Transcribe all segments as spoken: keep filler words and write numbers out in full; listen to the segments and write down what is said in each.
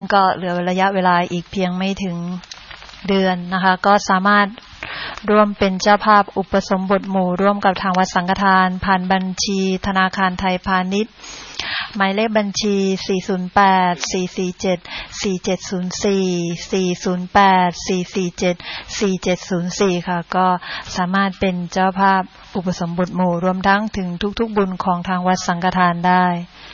ก็เหลือระยะเวลาอีกเพียงไม่ถึงเดือนนะคะก็สามารถร่วมเป็นเจ้าภาพอุปสมบทหมู่ร่วมกับทางวัดสังฆทานผ่านบัญชีธนาคารไทยพาณิชย์หมายเลขบัญชีสี่ ศูนย์ แปด สี่ สี่ เจ็ด สี่ เจ็ด ศูนย์ สี่ สี่ ศูนย์ แปด สี่ สี่ เจ็ด สี่ เจ็ด ศูนย์ สี่ค่ะก็สามารถเป็นเจ้าภาพอุปสมบทหมู่รวมทั้งถึงทุกๆบุญของทางวัดสังฆทานได้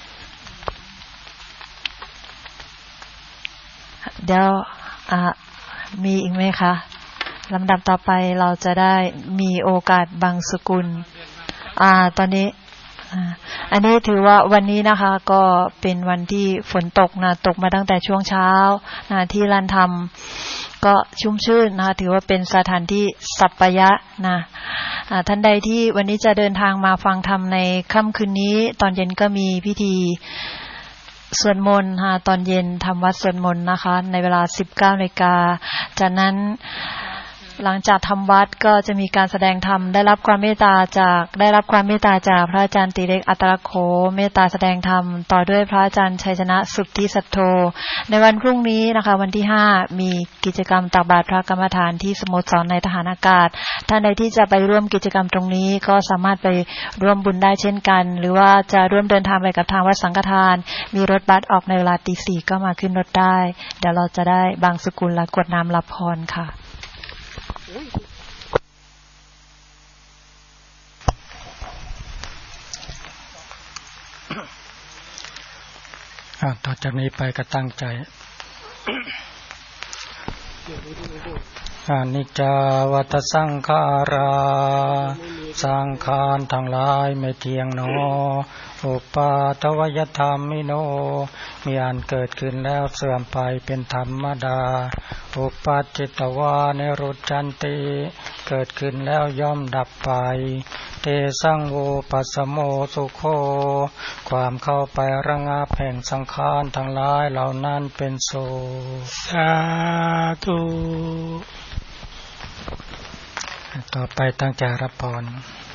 เดี๋ยวอ่ะมีอีกไหมคะลำดับต่อไปเราจะได้มีโอกาสบางสกุลอ่าตอนนี้อันนี้ถือว่าวันนี้นะคะก็เป็นวันที่ฝนตกนะตกมาตั้งแต่ช่วงเช้านะที่ลานธรรมก็ชุ่มชื่นนะคะถือว่าเป็นสถานที่สัปปายะนะท่านใดที่วันนี้จะเดินทางมาฟังธรรมในค่ำคืนนี้ตอนเย็นก็มีพิธีสวดมนต์ค่ะตอนเย็นทำวัดสวดมนต์นะคะในเวลา สิบเก้านาฬิกา จากนั้นหลังจากทำวัดก็จะมีการแสดงธรรมได้รับความเมตตาจากได้รับความเมตตาจากพระอาจารย์ติเล็กอัตตโขเมตตาแสดงธรรมต่อด้วยพระอาจารย์ชัยชนะสุทธิสัทโธในวันพรุ่งนี้นะคะวันที่ห้ามีกิจกรรมตักบาตรพระกรรมฐานที่สโมสรในทหารอากาศท่านใดที่จะไปร่วมกิจกรรมตรงนี้ก็สามารถไปร่วมบุญได้เช่นกันหรือว่าจะร่วมเดินทางไปกับทางวัดสังฆทานมีรถบัสออกในเวลาตีสี่ก็มาขึ้นรถได้เดี๋ยวเราจะได้บางสกุลและกรวดน้ำรับพรค่ะต่อจากนี้ไปก็ตั้งใจอนิจจาวัฏสังขาราสังขารทั้งหลายไม่เที่ยงหนออุปาทวยธรรมิโนมีอันเกิดขึ้นแล้วเสื่อมไปเป็นธรรมดาอุปัจจิตวานิรุจจันติเกิดขึ้นแล้วย่อมดับไปเตสังโวปัสสโมสุโขความเข้าไประงับแห่งสังขารทั้งหลายเหล่านั้นเป็นโสสาธุต่อไปตั้งใจรับพร